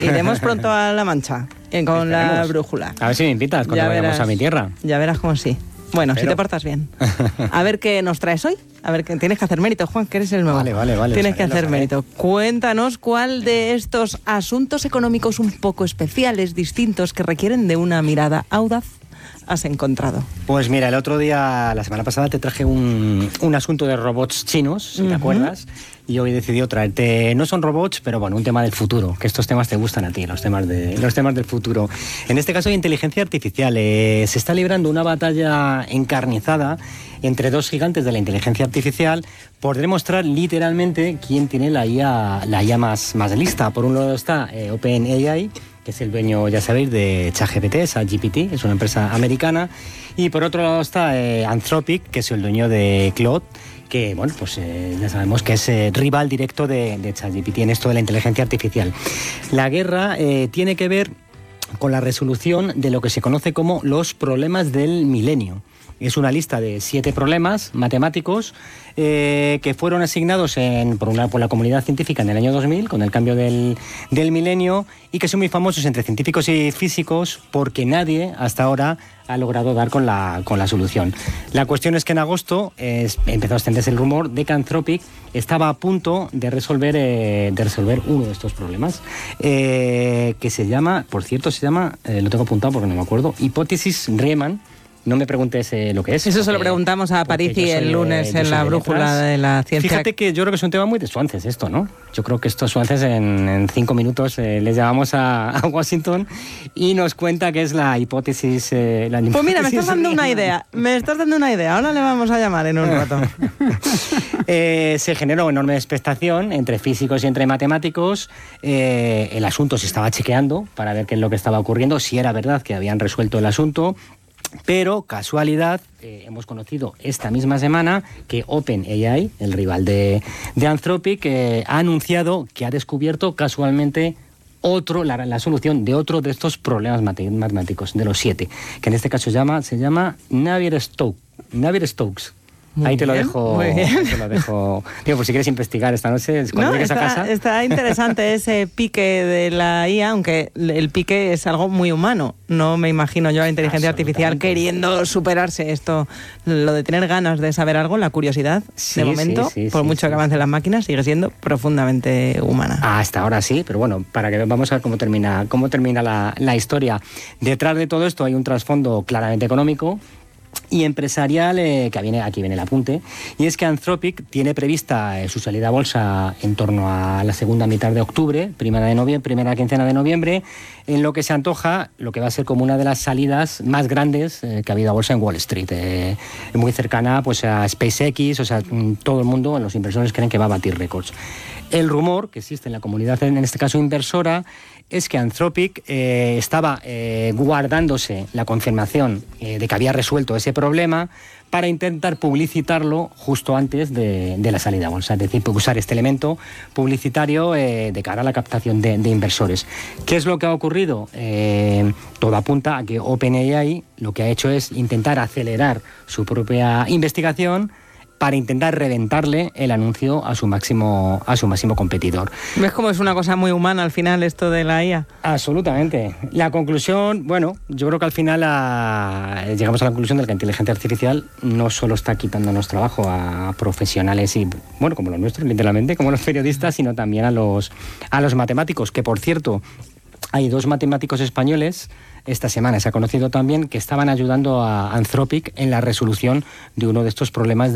Iremos pronto a La Mancha con la brújula. A ver si me invitas cuando vayamos a mi tierra. Ya verás cómo sí. Bueno, si te portas bien. A ver qué nos traes hoy. A ver, que tienes que hacer mérito, Juan, que eres el nuevo. Vale. Tienes que hacer mérito. Cuéntanos cuál de estos asuntos económicos un poco especiales, distintos, que requieren de una mirada audaz, has encontrado. Pues mira, el otro día, la semana pasada, te traje un asunto de robots chinos, si te acuerdas, y hoy he decidido traerte, no son robots, pero bueno, un tema del futuro, que estos temas te gustan a ti, los temas del futuro. En este caso, de inteligencia artificial. Se está librando una batalla encarnizada entre dos gigantes de la inteligencia artificial por demostrar literalmente quién tiene la IA más lista. Por un lado está OpenAI, que es el dueño, ya sabéis, de ChatGPT, GPT, es una empresa americana, y por otro lado está Anthropic, que es el dueño de Claude, que bueno, pues ya sabemos que es rival directo de ChatGPT en esto de la inteligencia artificial. La guerra tiene que ver con la resolución de lo que se conoce como los problemas del milenio. Es una lista de 7 problemas matemáticos que fueron asignados por la comunidad científica en el año 2000, con el cambio del milenio, y que son muy famosos entre científicos y físicos porque nadie hasta ahora ha logrado dar con la solución. La cuestión es que en agosto empezó a extenderse el rumor de que Anthropic estaba a punto de resolver uno de estos problemas, que se llama, lo tengo apuntado porque no me acuerdo, hipótesis Riemann. No me preguntes lo que es. Eso se lo preguntamos a Parisi el lunes en la brújula de la ciencia. Fíjate que yo creo que es un tema muy de Swances esto, ¿no? Yo creo que estos Swances en 5 minutos les llamamos a Washington y nos cuenta que es la hipótesis... Pues mira, me estás dando una idea. Ahora le vamos a llamar en un rato. Se generó enorme expectación entre físicos y entre matemáticos. El asunto se estaba chequeando para ver qué es lo que estaba ocurriendo, si era verdad que habían resuelto el asunto. Pero, casualidad, hemos conocido esta misma semana que OpenAI, el rival de Anthropic, ha anunciado que ha descubierto casualmente la solución de otro de estos problemas matemáticos, de los 7, que en este caso se llama Navier-Stokes. Ahí te lo dejo. Muy bien. Te lo dejo. Digo, por si quieres investigar esta noche, cuando llegues a casa. Está interesante ese pique de la IA, aunque el pique es algo muy humano. No me imagino yo a la inteligencia artificial queriendo superarse esto. Lo de tener ganas de saber algo, la curiosidad, de momento, por mucho que avancen las máquinas, sigue siendo profundamente humana. Hasta ahora sí, pero bueno, vamos a ver cómo termina la historia. Detrás de todo esto hay un trasfondo claramente económico y empresarial, aquí viene el apunte, y es que Anthropic tiene prevista su salida a bolsa en torno a la segunda mitad de octubre, primera quincena de noviembre, en lo que se antoja lo que va a ser como una de las salidas más grandes que ha habido a bolsa en Wall Street, muy cercana pues a SpaceX, o sea, todo el mundo, los inversores creen que va a batir récords. El rumor que existe en la comunidad, en este caso inversora, es que Anthropic estaba guardándose la confirmación de que había resuelto ese problema para intentar publicitarlo justo antes de la salida a bolsa, es decir, usar este elemento publicitario de cara a la captación de inversores. ¿Qué es lo que ha ocurrido? Todo apunta a que OpenAI lo que ha hecho es intentar acelerar su propia investigación para intentar reventarle el anuncio a su máximo competidor. ¿Ves cómo es una cosa muy humana al final esto de la IA? Absolutamente. La conclusión, bueno, yo creo que al final llegamos a la conclusión de que la inteligencia artificial no solo está quitándonos trabajo a profesionales y, bueno, como los nuestros, literalmente, como los periodistas, sino también a los matemáticos, que por cierto, hay 2 matemáticos españoles, esta semana se ha conocido también, que estaban ayudando a Anthropic en la resolución de uno de estos problemas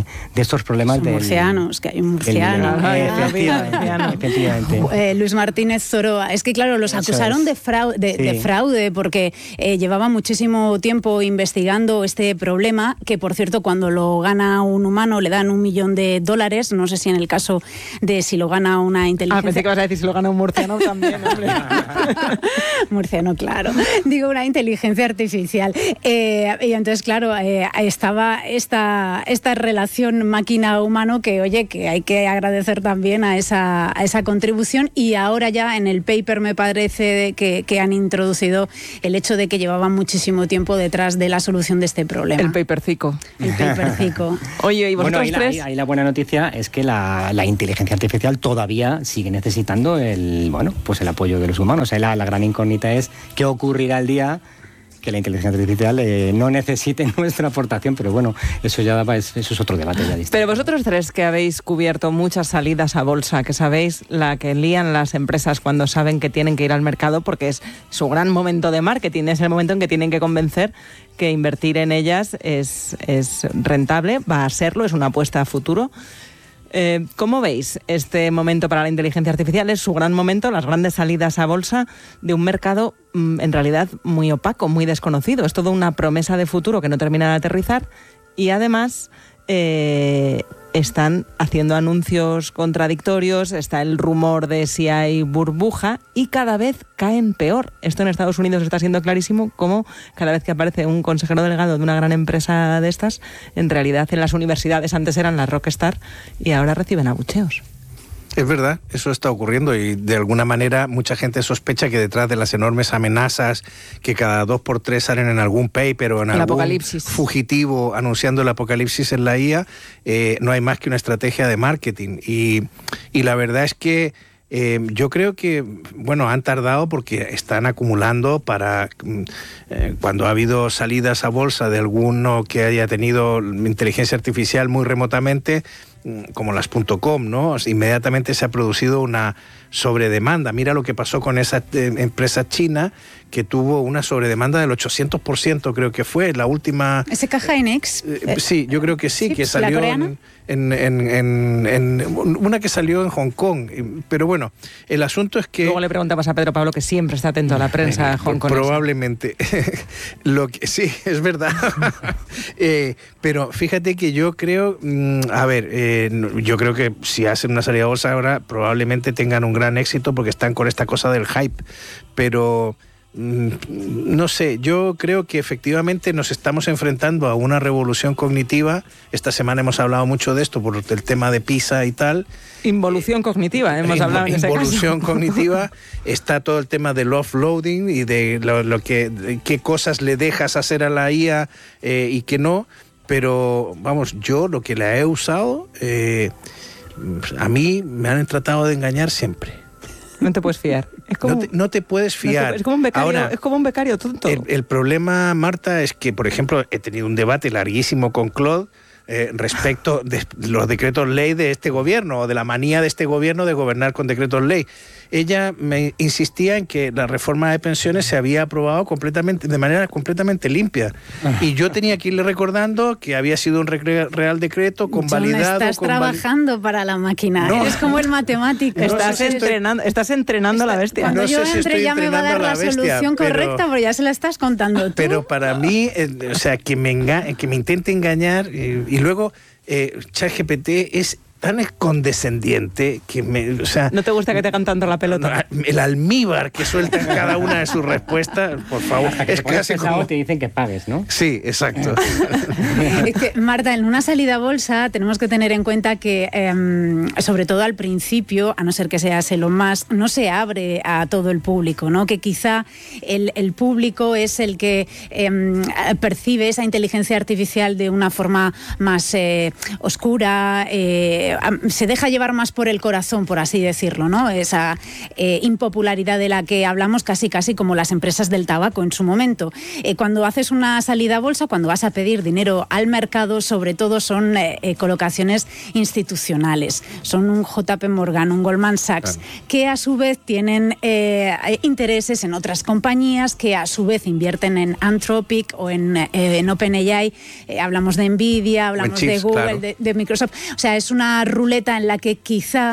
murcianos, que hay un murciano. Efectivamente. Luis Martínez Zoroa. Es que claro, los acusaron de fraude porque llevaba muchísimo tiempo investigando este problema, que por cierto cuando lo gana un humano le dan $1 millón. No sé si en el caso de si lo gana una inteligencia... pensé que vas a decir si lo gana un murciano también, hombre. Murciano, claro. Digo, una inteligencia artificial. Y entonces, claro, estaba esta relación máquina-humano que, oye, que hay que agradecer también a esa contribución. Y ahora ya en el paper me parece que han introducido el hecho de que llevaban muchísimo tiempo detrás de la solución de este problema. El papercico. El papercico. Oye, ¿y vosotros tres? Ahí la buena noticia es que la inteligencia artificial todavía sigue necesitando el apoyo de los humanos. La gran incógnita es qué ocurrirá el día que la inteligencia artificial no necesite nuestra aportación, pero bueno, eso es otro debate ya distinto. Pero vosotros tres que habéis cubierto muchas salidas a bolsa, que sabéis la que lían las empresas cuando saben que tienen que ir al mercado porque es su gran momento de marketing, es el momento en que tienen que convencer que invertir en ellas es rentable, va a serlo, es una apuesta a futuro. ¿Cómo veis este momento para la inteligencia artificial? Es su gran momento, las grandes salidas a bolsa de un mercado en realidad muy opaco, muy desconocido. Es toda una promesa de futuro que no termina de aterrizar y además están haciendo anuncios contradictorios, está el rumor de si hay burbuja y cada vez caen peor. Esto en Estados Unidos está siendo clarísimo, como cada vez que aparece un consejero delegado de una gran empresa de estas, en realidad en las universidades antes eran las rockstar y ahora reciben abucheos. Es verdad, eso está ocurriendo y de alguna manera mucha gente sospecha que detrás de las enormes amenazas que cada 2x3 salen en algún paper o en algún apocalipsis fugitivo anunciando el apocalipsis en la IA, no hay más que una estrategia de marketing. Y la verdad es que yo creo que, han tardado porque están acumulando para cuando ha habido salidas a bolsa de alguno que haya tenido inteligencia artificial muy remotamente, como las .com, ¿no? Inmediatamente se ha producido una sobredemanda. Mira lo que pasó con esa empresa china que tuvo una sobredemanda del 800%, creo que fue la última. ¿SK Hynix? Sí, yo creo que sí, que salió ¿la coreana? en una que salió en Hong Kong. Pero bueno, el asunto es que... Luego le preguntamos a Pedro Pablo, que siempre está atento a la prensa hongkonesa. Probablemente. Sí, es verdad. Pero fíjate que yo creo... yo creo que si hacen una salida a bolsa ahora, probablemente tengan un gran éxito porque están con esta cosa del hype. Pero... no sé, yo creo que efectivamente nos estamos enfrentando a una revolución cognitiva. Esta semana hemos hablado mucho de esto por el tema de PISA y tal. Involución cognitiva, hemos hablado en ese caso. Involución cognitiva. Está todo el tema del offloading y de qué cosas le dejas hacer a la IA y qué no. Pero, yo lo que la he usado, a mí me han tratado de engañar siempre. No te puedes fiar. Es como, no te puedes fiar. Es como un becario, ahora, es como un becario tonto. El problema, Marta, es que, por ejemplo, he tenido un debate larguísimo con Claude respecto de los decretos ley de este gobierno o de la manía de este gobierno de gobernar con decretos ley. Ella me insistía en que la reforma de pensiones se había aprobado de manera completamente limpia. Y yo tenía que irle recordando que había sido un real decreto convalidado. Estás trabajando para la máquina. No. Eres como el matemático. Estás entrenando a la bestia. Cuando yo entre ya me va a dar la solución correcta, porque ya se la estás contando tú. Pero para mí, que me intente engañar y luego ChatGPT es tan condescendiente que ¿No te gusta que te hagan tanto la pelota? El almíbar que suelta en cada una de sus respuestas, por favor. Es casi como te dicen que pagues, ¿no? Sí, exacto. Es que, Marta, en una salida a bolsa tenemos que tener en cuenta que, sobre todo al principio, a no ser que seas Elon Musk, no se abre a todo el público, ¿no? Que quizá el público es el que percibe esa inteligencia artificial de una forma más oscura, se deja llevar más por el corazón, por así decirlo, ¿no? Esa impopularidad de la que hablamos casi como las empresas del tabaco en su momento. Cuando haces una salida a bolsa, cuando vas a pedir dinero al mercado, sobre todo son colocaciones institucionales. Son un JP Morgan, un Goldman Sachs, claro, que a su vez tienen intereses en otras compañías, que a su vez invierten en Anthropic o en OpenAI. Hablamos de Nvidia, hablamos de Google, claro, de Microsoft. O sea, es una ruleta en la que quizá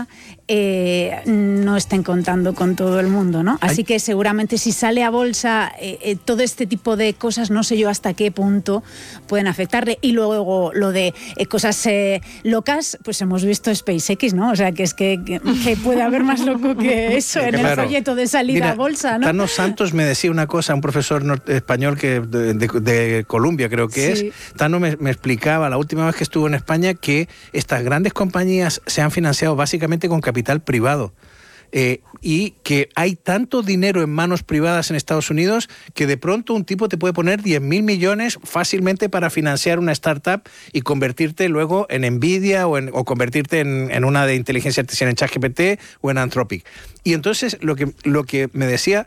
no estén contando con todo el mundo, ¿no? Así que seguramente si sale a bolsa todo este tipo de cosas, no sé yo hasta qué punto pueden afectarle. Y luego lo de cosas locas, pues hemos visto SpaceX, ¿no? O sea, que es que puede haber más loco que eso en el folleto de salida a bolsa, ¿no? Tano Santos me decía una cosa, un profesor español que de Columbia creo que es. Tano me explicaba la última vez que estuvo en España que estas grandes compañías se han financiado básicamente con capital privado. Y que hay tanto dinero en manos privadas en Estados Unidos que de pronto un tipo te puede poner 10.000 millones fácilmente para financiar una startup y convertirte luego en Nvidia o convertirte en una de inteligencia artificial en ChatGPT o en Anthropic. Y entonces lo que me decía